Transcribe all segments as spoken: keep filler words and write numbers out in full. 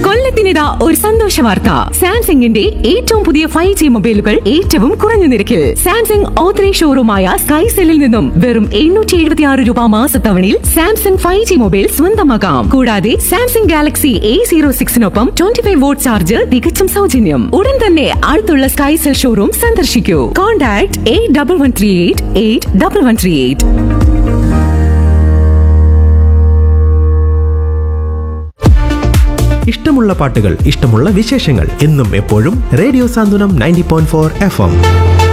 കൊല്ലത്തിനിതാ ഒരു സന്തോഷ വാർത്ത. സാംസങ്ങിന്റെ ഏറ്റവും പുതിയ ഫൈവ് ജി മൊബൈലുകൾ ഏറ്റവും കുറഞ്ഞ നിരക്കിൽ സാംസങ് ഓത്തറൈസ് ഷോറൂമായ സ്കൈസെല്ലിൽ നിന്നും വെറും എണ്ണൂറ്റി എഴുപത്തി ആറ് രൂപ മാസത്തവണയിൽ സാംസങ് ഫൈവ് ജി മൊബൈൽ സ്വന്തമാക്കാം. കൂടാതെ Samsung Galaxy A zero സിക്സിനൊപ്പം twenty five vote charge തികച്ചും സൗജന്യം. ഉടൻ തന്നെ അടുത്തുള്ള സ്കൈസെൽ ഷോറൂം സന്ദർശിക്കൂ. Contact eight double one three eight eight double one three eight. ഇഷ്ടമുള്ള പാട്ടുകൾ, ഇഷ്ടമുള്ള വിശേഷങ്ങൾ എന്നും എപ്പോഴും റേഡിയോ സാന്ത്വനം ninety point four F M.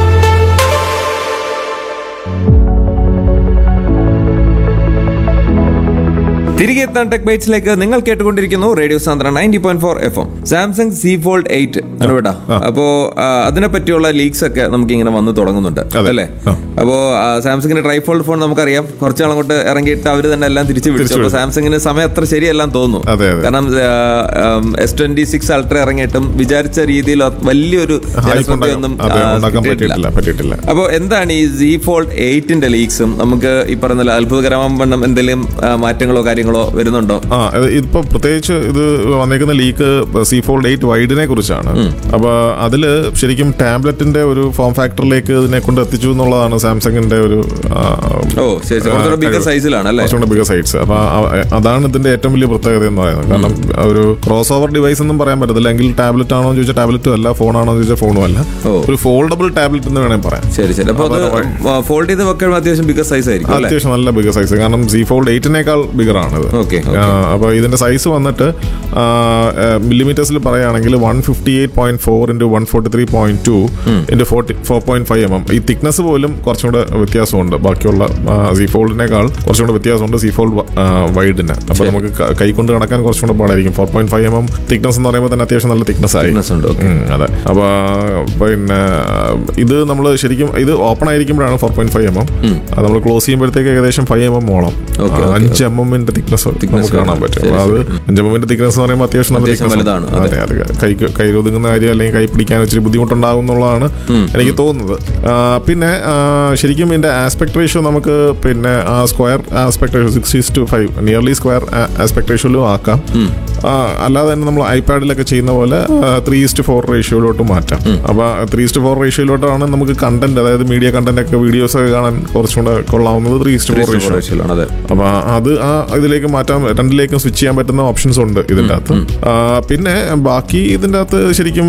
തിരികെ എത്താൻ ടെക് ബൈറ്റ്സിലേക്ക് നിങ്ങൾ കേട്ടുകൊണ്ടിരിക്കുന്നു റേഡിയോ സാന്ത്വനം ninety point four F M. Samsung C fold eight അനുവേട്ടാ, അപ്പോ അതിനെ പറ്റിയുള്ള ലീക്സ് ഒക്കെ നമുക്ക് ഇങ്ങനെ വന്ന് തുടങ്ങുന്നുണ്ട് അല്ലേ? അപ്പോ സാംസങ്ങിന്റെ ട്രൈഫോൾഡ് ഫോൺ നമുക്കറിയാം, കുറച്ച് നാൾ അങ്ങോട്ട് ഇറങ്ങിയിട്ട് അവർ തന്നെ എല്ലാം തിരിച്ചു വിളിച്ചു. അപ്പൊ സാംസങ്ങിന് സമയം അത്ര ശരിയെല്ലാം തോന്നുന്നു. കാരണം എസ് ട്വന്റി സിക്സ് അൾട്ര ഇറങ്ങിയിട്ടും വിചാരിച്ച രീതിയിൽ വലിയൊരു ജനസംഖ്യയൊന്നും പറ്റിയിട്ടില്ല. അപ്പൊ എന്താണ് ഈ സി ഫോൾഡ് എയ്റ്റിന്റെ ലീക്സും? നമുക്ക് ഈ പറഞ്ഞ അത്ഭുതകരമാവണ്ണം എന്തെങ്കിലും മാറ്റങ്ങളോ കാര്യങ്ങളോ വരുന്നുണ്ടോ? ആ, ഇപ്പൊ പ്രത്യേകിച്ച് ഇത് വന്നേക്കുന്ന ലീക്ക് സി ഫോൾഡ് എയ്റ്റ് വൈഡിനെ കുറിച്ചാണ്. അപ്പൊ അതില് ശരിക്കും ടാബ്ലറ്റിന്റെ ഒരു ഫോം ഫാക്ടറിലേക്ക് ഇതിനെ കൊണ്ട് എത്തിച്ചു എന്നുള്ളതാണ് സാംസങ്ങിന്റെ ഒരു ബിഗർ സൈസ്. അപ്പൊ അതാണ് ഇതിന്റെ ഏറ്റവും വലിയ പ്രത്യേകത എന്ന് പറയുന്നത്. കാരണം ഒരു ക്രോസ് ഓവർ ഡിവൈസ് എന്നും പറയാൻ പറ്റത്തില്ല. എങ്കിൽ ടാബ്ലറ്റ് ആണോ എന്ന് ചോദിച്ചാൽ ടാബ്ലറ്റും അല്ല, ഫോൺ ആണോ എന്ന് ചോദിച്ചാൽ ഫോണും അല്ല, ഒരു ഫോൾഡബിൾ ടാബ്ലറ്റ് എന്ന് വേണമെങ്കിൽ പറയാം. ശരി ശരി. അപ്പൊ ഫോൾഡ് ചെയ്ത് വെക്കാൻ അത്യാവശ്യം ബിഗർ സൈസ് ആയിരിക്കും. അത്യാവശ്യം നല്ല ബിഗർ സൈസ്. കാരണം സി ഫോൾഡ് എയ്റ്റിനേക്കാൾ ബിഗർ ആണ്. അപ്പൊ ഇതിന്റെ സൈസ് വന്നിട്ട് മില്ലിമീറ്റേഴ്സിൽ പറയുകയാണെങ്കിൽ one fifty eight point four into one forty three point two into forty four point five M M. ഈ തിക്നെസ് പോലും കുറച്ചും കൂടെ വ്യത്യാസമുണ്ട്. ബാക്കിയുള്ള സി ഫോൾഡിനേക്കാൾ കുറച്ചും കൂടെ വ്യത്യാസമുണ്ട് സി ഫോൾഡ് വൈഡിന്. അപ്പൊ നമുക്ക് കൈകൊണ്ട് കണക്കാൻ കുറച്ചും കൂടെ പാടായിരിക്കും. Four point five M M thickness എന്ന് പറയുമ്പോൾ തന്നെ അത്യാവശ്യം നല്ല തിക്നെസ് ആയി. അതെ. അപ്പൊ പിന്നെ ഇത് നമ്മൾ ശരിക്കും ഇത് open ആയിരിക്കുമ്പോഴാണ് four point five M M. അത് നമ്മൾ ക്ലോസ് ചെയ്യുമ്പോഴത്തേക്ക് ഏകദേശം ഫൈവ് എം എം ഓളം അഞ്ച് എം എമ്മിന്റെ തിക്നെസ് നമുക്ക് കാണാൻ പറ്റും. അത് അഞ്ച് എമ്മിന്റെ തിക്നെസ് എന്ന് പറയുമ്പോൾ അത്യാവശ്യം നല്ല തിക്നെസ്. അതെ, അത് കൈ കൈയൊതുങ്ങുന്ന കാര്യം അല്ലെങ്കിൽ കൈ പിടിക്കാൻ ഇച്ചിരി ബുദ്ധിമുട്ടുണ്ടാകും എന്നുള്ളതാണ് എനിക്ക് തോന്നുന്നത്. പിന്നെ ശരിക്കും ഇതിന്റെ ആസ്പെക്ട് റേഷ്യോ നമുക്ക് പിന്നെ square aspect ratio six is to five nearly square aspect റേഷ്യോയിലും ആക്കാം. അല്ലാതെ തന്നെ നമ്മൾ ഐപാഡിലൊക്കെ ചെയ്യുന്ന പോലെ ത്രീ ഈസ്റ്റ് ഫോർ റേഷ്യോയിലോട്ട് മാറ്റാം. അപ്പൊ ത്രീ ഈസ്റ്റ് ഫോർ റേഷ്യോയിലോട്ടാണ് നമുക്ക് കണ്ടന്റ്, അതായത് മീഡിയ കണ്ടന്റ് ഒക്കെ വീഡിയോസ് ഒക്കെ കാണാൻ കുറച്ചും കൂടെ കൊള്ളാവുന്നത് ത്രീ ഈസ്റ്റ് ഫോർ റേഷ്യോയിലാണ്. അപ്പൊ അത് ആ ഇതിലേക്ക് മാറ്റാൻ, രണ്ടിലേക്കും സ്വിച്ച് ചെയ്യാൻ പറ്റുന്ന ഓപ്ഷൻസ് ഉണ്ട് ഇതിൻ്റെ അകത്ത്. പിന്നെ ബാക്കി ഇതിൻ്റെ അകത്ത് ശരിക്കും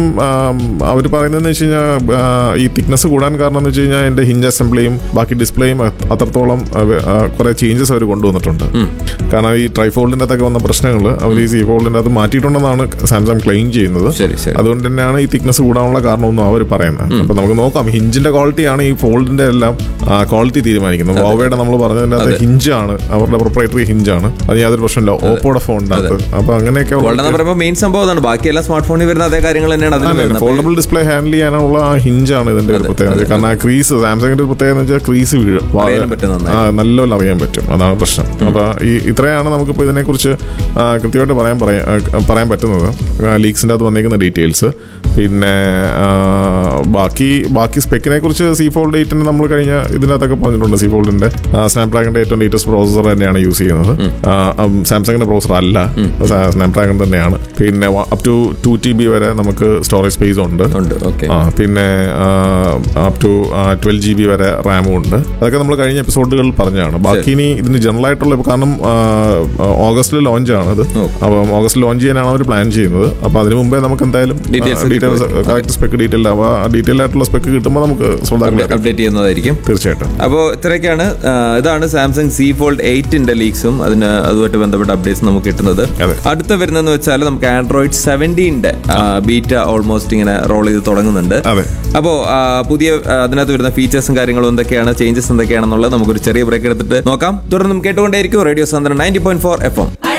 അവർ പറയുന്നതെന്ന് വെച്ച് കഴിഞ്ഞാൽ ഈ തിക്നെസ് കൂടാൻ കാരണം എന്ന് വെച്ച് കഴിഞ്ഞാൽ എൻ്റെ ഹിഞ്ച് അസംബ്ലിയും ബാക്കി ഡിസ്പ്ലേയും അത്രത്തോളം കുറെ ചേഞ്ചസ് അവർ കൊണ്ടുവന്നിട്ടുണ്ട്. കാരണം ഈ ട്രൈഫോൾഡിൻ്റെ അകത്തൊക്കെ വന്ന പ്രശ്നങ്ങൾ അവർ ഈ സി ഫോൾഡിൻ്റെ അകത്ത് മാറ്റിയിട്ടുണ്ടെന്നാണ് സാംസങ് ക്ലെയിം ചെയ്യുന്നത്. അതുകൊണ്ട് തന്നെയാണ് ഈ തിക്നെസ് കൂടാനുള്ള കാരണമൊന്നും അവർ പറയുന്നത്. അപ്പൊ നമുക്ക് നോക്കാം. ഹിഞ്ചിന്റെ ക്വാളിറ്റിയാണ് ഈ ഫോൾഡിന്റെ എല്ലാം ക്വാളിറ്റി തീരുമാനിക്കുന്നത്. ഓവയുടെ നമ്മൾ പറഞ്ഞതിൻ്റെ അകത്ത് ഹിഞ്ചാണ്, അവരുടെ പ്രൊപ്രൈറ്ററി ഹിഞ്ചാണ്. അത് യാതൊരു പ്രശ്നമില്ല. ഓപ്പോയുടെ ഫോണിന്റെ അകത്ത്. അപ്പൊ അങ്ങനെയൊക്കെ മെയിൻ സംഭവം ബാക്കിയെല്ലാം സ്മാർട്ട് ഫോണിൽ വരുന്ന അതേ കാര്യങ്ങൾ തന്നെയാണ്. ഫോൾഡബിൾ ഡിസ്പ്ലേ ഹാൻഡിൽ ചെയ്യാനുള്ള ആ ഹിഞ്ചാണ് ഇതിന്റെ ഒരു പ്രത്യേകത. കാരണം ആ ക്രീസ് സാംസങ്ങിന്റെ ഒരു പ്രത്യേകത എന്ന് വെച്ചാൽ ക്രീസ് വീഴും, നല്ലപോലെ അറിയാൻ പറ്റും. അതാണ് പ്രശ്നം. അപ്പൊ ഈ ഇത്രയാണ് നമുക്കിപ്പോൾ ഇതിനെ കുറിച്ച് കൃത്യമായിട്ട് പറയാൻ പറയാൻ പറ്റുന്നത്, ലീക്സിന്റെ അകത്ത് വന്നിരിക്കുന്ന ഡീറ്റെയിൽസ്. പിന്നെ ബാക്കി ബാക്കി സ്പെക്കിനെ കുറിച്ച് സി ഫോൾഡ് എയ്റ്റിന് നമ്മൾ കഴിഞ്ഞ ഇതിനകത്തൊക്കെ പറഞ്ഞിട്ടുണ്ട്. സി ഫോൾഡിന്റെ സ്നാപ്ഡ്രാഗണിന്റെ ഏറ്റവും ലേറ്റസ്റ്റ് പ്രോസസർ തന്നെയാണ് യൂസ് ചെയ്യുന്നത്. സാംസങ്ങിന്റെ പ്രോസസർ അല്ല, സ്നാപ്ഡ്രാഗൺ തന്നെയാണ്. പിന്നെ up to to T B വരെ നമുക്ക് സ്റ്റോറേജ് സ്പേസ് ഉണ്ട്. പിന്നെ up to twelve G B വരെ റാമും ഉണ്ട്. അതൊക്കെ നമ്മൾ കഴിഞ്ഞ എപ്പിസോഡുകളിൽ പറഞ്ഞതാണ്. ബാക്കി ഇനി ഇതിന് ജനറൽ ആയിട്ടുള്ള, കാരണം ഓഗസ്റ്റിൽ ലോഞ്ച് ആണ് ഇത്. അപ്പം ഓഗസ്റ്റിൽ ലോഞ്ച് ചെയ്യാനാണ് അവർ പ്ലാൻ ചെയ്യുന്നത്. അപ്പൊ അതിന് മുമ്പേ നമുക്ക് എന്തായാലും ഡീറ്റെയിൽസ് കറക്റ്റ് സ്പെക്ക് ഡീറ്റെയിൽ ആവുക ഡീറ്റെയിൽ ആയിട്ടുള്ള സ്പെക്ക് കിട്ടുമ്പോൾ നമുക്ക് അപ്ഡേറ്റ് ചെയ്യുന്നതായിരിക്കും തീർച്ചയായിട്ടും. അപ്പോൾ ഇത്രയൊക്കെയാണ് ഇതാണ് സാംസങ് സി ഫോൾഡ് എയ്റ്റിന്റെ ലീക്സും അതിന് അതുമായിട്ട് ബന്ധപ്പെട്ട അപ്ഡേറ്റ്സ് നമുക്ക് കിട്ടുന്നത്. അടുത്ത വരുന്നതെന്ന് വെച്ചാൽ നമുക്ക് ആൻഡ്രോയിഡ് സെവൻറ്റീന്റെ ബീറ്റ ഓൾമോസ്റ്റ് ഇങ്ങനെ റോൾ ചെയ്ത് തുടങ്ങുന്നുണ്ട്. അപ്പോൾ പുതിയ അതിനകത്ത് വരുന്ന ഫീച്ചേഴ്സും കാര്യങ്ങളും എന്തൊക്കെയാണ്, ചേഞ്ചസ് എന്തൊക്കെയാണെന്നുള്ളത് നമുക്കൊരു ചെറിയ ബ്രേക്ക് എടുത്തിട്ട് നോക്കാം. തുടർന്ന് കേട്ടുകൊണ്ടേയിരിക്കും റേഡിയോ സാന്ത്വനം ninety point four F M.